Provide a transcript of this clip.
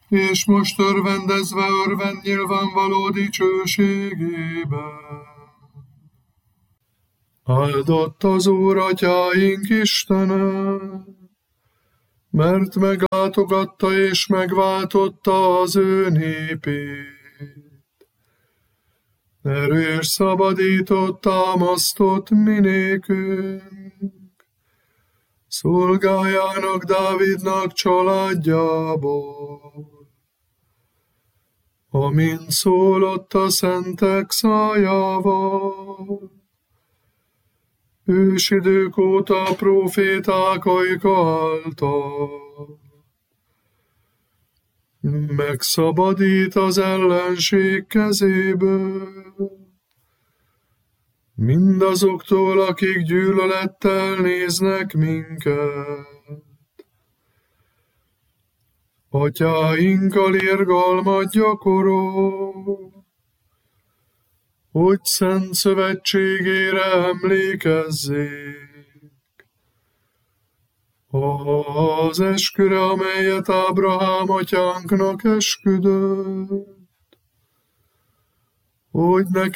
és most örvendezve örvend nyilvánvaló dicsőségében. Áldott az Úr atyáink Istene, mert meglátogatta és megváltotta az ő népét. Erős szabadított, támasztott minékünk, szolgájának Dávidnak családjából. Amint szólott a szentek szájával, ősidők óta a próféták ajka által. Megszabadít az ellenség kezéből, mindazoktól, akik gyűlölettel néznek minket. Atyáinkkal irgalmat gyakorol, hogy szent szövetségére emlékezzék. Az esküre, amelyet Ábrahám atyánknak esküdött, hogy ne